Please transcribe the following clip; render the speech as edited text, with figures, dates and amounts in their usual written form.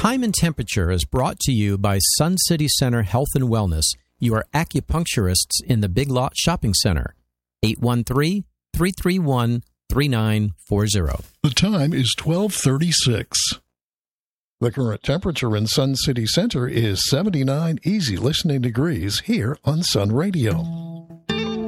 Time and Temperature is brought to you by Sun City Center Health and Wellness, your acupuncturists in the Big Lot Shopping Center. 813-331-3940. The time is 12:36. The current temperature in Sun City Center is 79 easy listening degrees here on Sun Radio.